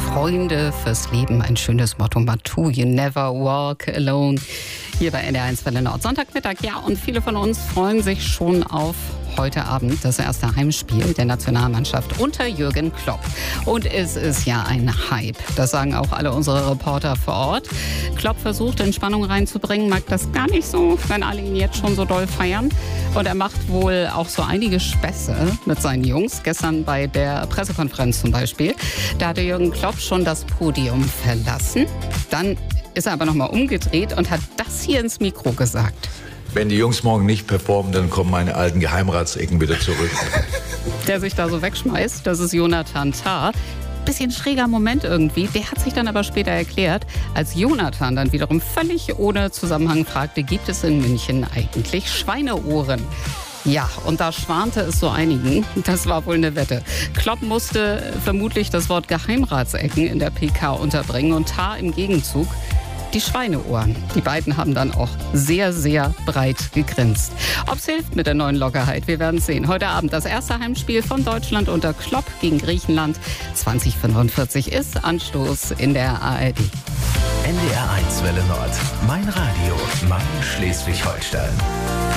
Freunde fürs Leben. Ein schönes Motto. Matu, you never walk alone. Hier bei NDR1 Welle Nord. Sonntagmittag, ja. Und viele von uns freuen sich schon auf heute Abend das erste Heimspiel der Nationalmannschaft unter Jürgen Klopp. Und es ist ja ein Hype. Das sagen auch alle unsere Reporter vor Ort. Klopp versucht, Entspannung reinzubringen, mag das gar nicht so, wenn alle ihn jetzt schon so doll feiern. Und er macht wohl auch so einige Späße mit seinen Jungs. Gestern bei der Pressekonferenz zum Beispiel. Da hatte Jürgen Klopp schon das Podium verlassen. Dann ist er aber nochmal umgedreht und hat das hier ins Mikro gesagt. Wenn die Jungs morgen nicht performen, dann kommen meine alten Geheimratsecken wieder zurück. Der sich da so wegschmeißt, das ist Jonathan Tah. Bisschen schräger Moment irgendwie. Der hat sich dann aber später erklärt, als Jonathan dann wiederum völlig ohne Zusammenhang fragte, gibt es in München eigentlich Schweineohren? Ja, und da schwante es so einigen. Das war wohl eine Wette. Klopp musste vermutlich das Wort Geheimratsecken in der PK unterbringen und Tah im Gegenzug die Schweineohren. Die beiden haben dann auch sehr, sehr breit gegrinst. Ob es hilft mit der neuen Lockerheit, wir werden sehen. Heute Abend das erste Heimspiel von Deutschland unter Klopp gegen Griechenland. 20:45 ist Anstoß in der ARD. NDR1 Welle Nord. Mein Radio, mein Schleswig-Holstein.